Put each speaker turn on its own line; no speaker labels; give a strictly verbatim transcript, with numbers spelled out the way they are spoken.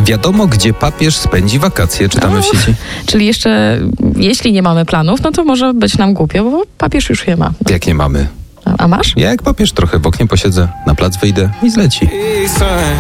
Wiadomo, gdzie papież spędzi wakacje, czytamy
No,
w sieci.
Czyli jeszcze, jeśli nie mamy planów, no to może być nam głupio, bo papież już je ma.
Jak nie mamy?
A, a masz?
Ja jak papież trochę w oknie posiedzę, na plac wyjdę i zleci.